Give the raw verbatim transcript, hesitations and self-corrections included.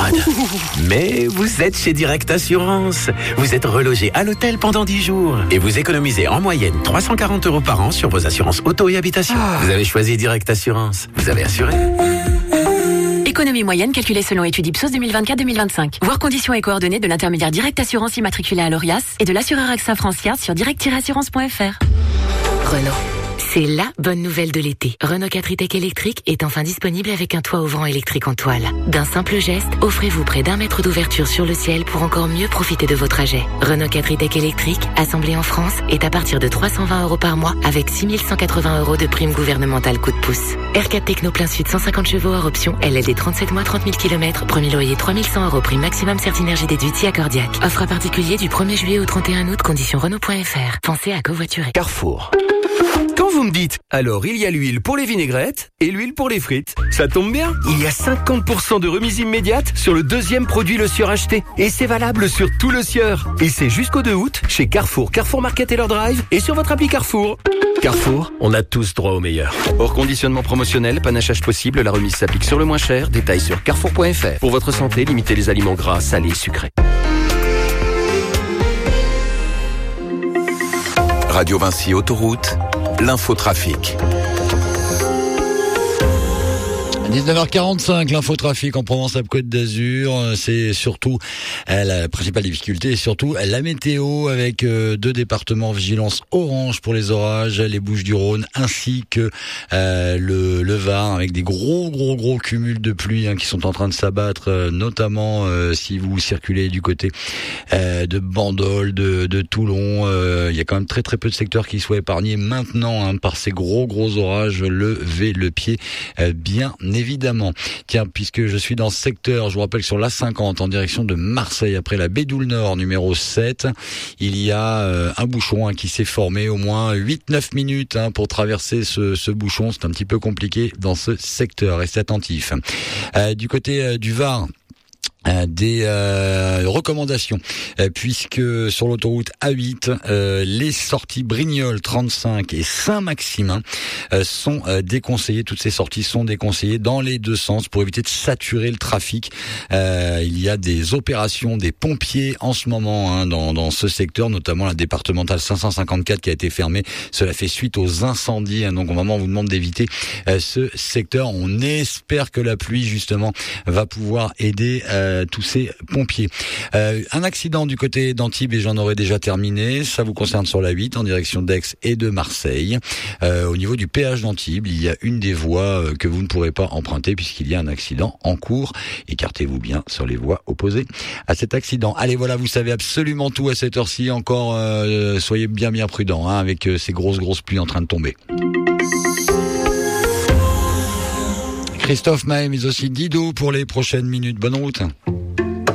malade. Mais vous êtes chez Direct Assurance. Vous êtes relogé à l'hôtel pendant dix jours. Et vous économisez en moyenne trois cent quarante euros par an sur vos assurances auto et habitation. Ah. Vous avez choisi Direct Assurance. Vous avez assuré. Économie moyenne calculée selon étude Ipsos deux mille vingt-quatre deux mille vingt-cinq. Voir conditions et coordonnées de l'intermédiaire Direct Assurance immatriculé à l'Orias et de l'assureur AXA Francia sur direct tiret assurance point f r. Renault. C'est la bonne nouvelle de l'été. Renault quatre e-Tech électrique est enfin disponible avec un toit ouvrant électrique en toile. D'un simple geste, offrez-vous près d'un mètre d'ouverture sur le ciel pour encore mieux profiter de vos trajets. Renault quatre e-Tech électrique, assemblé en France, est à partir de trois cent vingt euros par mois avec six mille cent quatre-vingts euros de prime gouvernementale coup de pouce. R quatre Techno plein sud cent cinquante chevaux hors option, L L D trente-sept mois trente mille kilomètres, premier loyer trois mille cent euros, prime maximum Certinergie déduite si accordiaque. Offre à particulier du premier juillet au trente et un août, conditions Renault point f r. Pensez à covoiturer. Carrefour. Quand vous me dites, alors il y a l'huile pour les vinaigrettes et l'huile pour les frites. Ça tombe bien, il y a cinquante pour cent de remise immédiate sur le deuxième produit Le Sieur acheté. Et c'est valable sur tout Le Sieur. Et c'est jusqu'au deux août chez Carrefour, Carrefour Market et leur drive et sur votre appli Carrefour. Carrefour, on a tous droit au meilleur. Hors conditionnement promotionnel, panachage possible, la remise s'applique sur le moins cher. Détails sur carrefour point f r. Pour votre santé, limitez les aliments gras, salés, sucrés. Radio Vinci Autoroute, l'infotrafic. dix-neuf heures quarante-cinq, l'infotrafic en Provence-Alpes-Côte d'Azur, c'est surtout euh, la principale difficulté, et surtout la météo avec euh, deux départements vigilance orange pour les orages, les Bouches-du-Rhône ainsi que euh, le, le Var avec des gros gros gros cumuls de pluie hein, qui sont en train de s'abattre, euh, notamment euh, si vous circulez du côté euh, de Bandol, de, de Toulon. Euh, il y a quand même très très peu de secteurs qui soient épargnés maintenant hein, par ces gros gros orages. Levez le pied, euh, bien évidemment. Tiens, puisque je suis dans ce secteur, je vous rappelle que sur l'A cinquante en direction de Marseille, après la Bédoule Nord numéro sept, il y a euh, un bouchon hein, qui s'est formé, au moins huit neuf minutes hein, pour traverser ce, ce bouchon. C'est un petit peu compliqué dans ce secteur, restez attentifs. Euh, du côté euh, du Var, des euh, recommandations euh, puisque sur l'autoroute A huit euh, les sorties Brignoles trente-cinq et Saint-Maximin euh, sont euh, déconseillées. Toutes ces sorties sont déconseillées dans les deux sens pour éviter de saturer le trafic. Euh, il y a des opérations des pompiers en ce moment hein, dans, dans ce secteur, notamment la départementale cinq cent cinquante-quatre qui a été fermée. Cela fait suite aux incendies hein, donc vraiment on vous demande d'éviter euh, ce secteur. On espère que la pluie justement va pouvoir aider euh, tous ces pompiers. Euh, un accident du côté d'Antibes et j'en aurais déjà terminé. Ça vous concerne sur la huit en direction d'Aix et de Marseille. Euh, au niveau du péage d'Antibes, il y a une des voies euh, que vous ne pourrez pas emprunter puisqu'il y a un accident en cours. Écartez-vous bien sur les voies opposées à cet accident. Allez, voilà, vous savez absolument tout à cette heure-ci. Encore, euh, soyez bien bien prudents hein, avec euh, ces grosses grosses pluies en train de tomber. Christophe Maé, mais aussi Dido pour les prochaines minutes. Bonne route.